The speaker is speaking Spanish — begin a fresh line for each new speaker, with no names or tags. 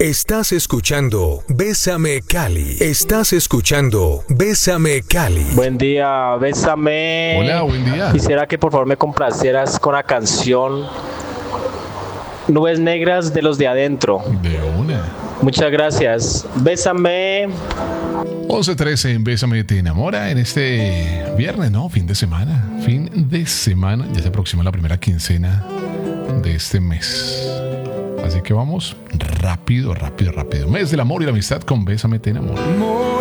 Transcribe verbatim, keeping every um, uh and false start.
Estás escuchando Bésame Cali. Estás escuchando Bésame Cali.
Buen día, Bésame.
Hola, buen día.
Quisiera que por favor me complacieras con la canción Nubes Negras de los de Adentro.
De una.
Muchas gracias. Bésame.
once trece en Bésame Te Enamora en este viernes, ¿no? Fin de semana. Fin de semana. Ya se aproxima la primera quincena de este mes. Así que vamos rápido, rápido, rápido. Mes del amor y la amistad con Bésame Te Enamora.